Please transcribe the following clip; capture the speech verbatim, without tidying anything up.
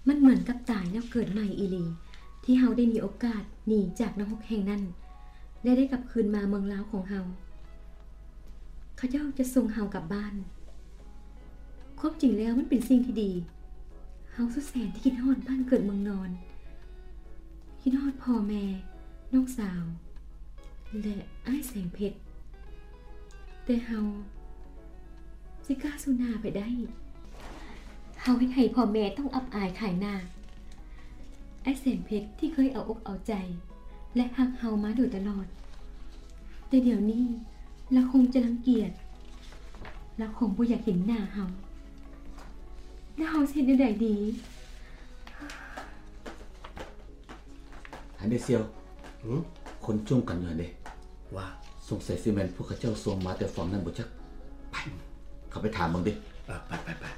มันเหมือนกับตายแล้วเกิดใหม่อีหลีที่เฮาได้มีโอกาสหนีจากนรกแห่งนั้นและได้กลับคืนมาเมืองลาวของเฮาเขาเจ้าจะส่งเฮากลับบ้านความจริงแล้วมันเป็นสิ่งที่ดีเฮาสุดแสนที่คิดฮอดบ้านเกิดเมืองนอนคิดฮอดพ่อแม่น้องสาวและอ้ายแสงเพชรแต่เฮาสิกล้าสู้หน้าไปได้เฮาให้ให้พ่อแม่ต้องอับอายขายหน้าไอ้แสงเพชรที่เคยเอาอกเอาใจและหักเฮามาโดยตลอดแต่เดี๋ยวนี้เราคงจะรังเกียจเราคงบ่อยากเห็นหน้าเฮาแล้วเฮาสิเฮ็ดได้ดีหันเดเซียวคนจุ่มกันอยู่หันเดว่าสงสัยซีเมนพวกเขาเจ้าส่งมาแต่ฟอร์มนั้นบ่จักไปเขาไปถามมึงดิไปไปไป